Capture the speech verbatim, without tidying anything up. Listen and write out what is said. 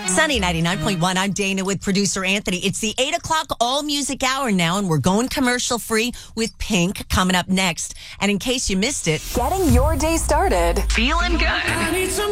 Sunny ninety-nine point one. I'm Dana with producer Anthony. It's the eight o'clock all music hour now, and we're going commercial free with Pink coming up next. And in case you missed it, getting your day started. Feeling good.